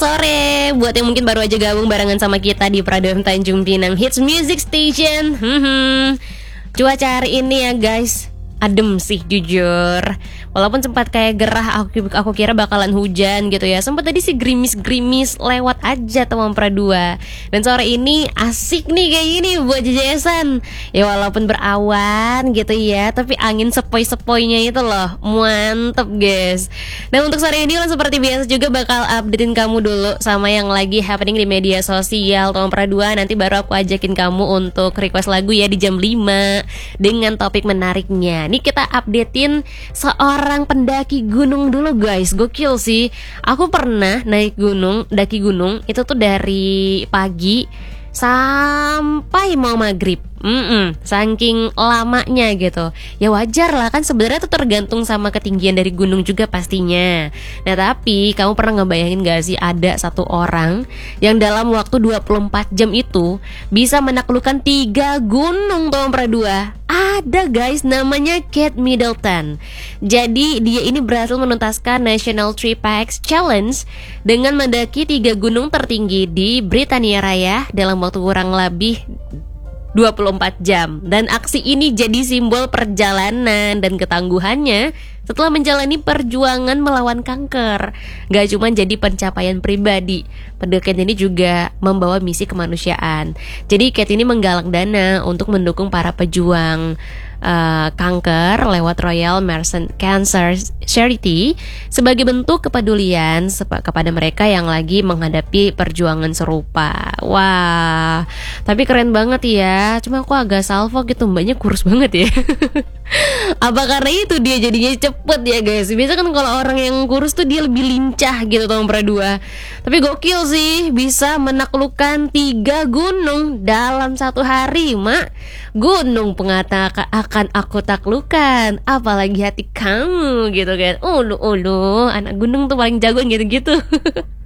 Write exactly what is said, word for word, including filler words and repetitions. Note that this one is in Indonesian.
sore buat yang mungkin baru aja gabung barengan sama kita di Prado F M Tanjung Pinang Hits Music Station. Hmm, cuaca hari ini ya guys, adem sih jujur. Walaupun sempat kayak gerah, aku, aku kira bakalan hujan gitu ya. Sempat tadi sih gerimis-gerimis lewat aja teman Pradua. Dan sore ini asik nih kayak gini buat jajasan. Ya walaupun berawan gitu ya, tapi angin sepoi-sepoinya itu loh mantep guys. Nah untuk sore ini seperti biasa juga bakal updatein kamu dulu sama yang lagi happening di media sosial teman Pradua. Nanti baru aku ajakin kamu untuk request lagu ya di jam lima dengan topik menariknya. Nih kita updatein seorang orang pendaki gunung dulu guys. Gokil sih. Aku pernah naik gunung, daki gunung itu tuh dari pagi sampai mau maghrib. Mm-mm, saking lamanya gitu. Ya wajar lah kan, sebenarnya itu tergantung sama ketinggian dari gunung juga pastinya. Nah tapi kamu pernah ngebayangin gak sih ada satu orang yang dalam waktu dua puluh empat jam itu bisa menaklukkan tiga gunung Tom Pradua? Ada guys, namanya Kate Middleton. Jadi dia ini berhasil menuntaskan National Tree Pax Challenge dengan mendaki tiga gunung tertinggi di Britania Raya dalam waktu kurang lebih dua puluh empat jam. Dan aksi ini jadi simbol perjalanan dan ketangguhannya setelah menjalani perjuangan melawan kanker. Gak cuma jadi pencapaian pribadi, pendakian ini juga membawa misi kemanusiaan. Jadi Kate ini menggalang dana untuk mendukung para pejuang uh, kanker lewat Royal Marsden Cancer Charity sebagai bentuk kepedulian sepa- kepada mereka yang lagi menghadapi perjuangan serupa. Wah, tapi keren banget ya. Cuma aku agak salvo gitu, mbaknya kurus banget ya. Apa karena itu dia jadinya cepet ya guys? Biasa kan kalau orang yang kurus tuh dia lebih lincah gitu Tom Pradua. Tapi gokil sih, bisa menaklukkan tiga gunung dalam satu hari, mak. Gunung pengata akan aku taklukkan, apalagi hati kamu gitu kan. Ulu ulu, anak gunung tuh paling jago gitu-gitu.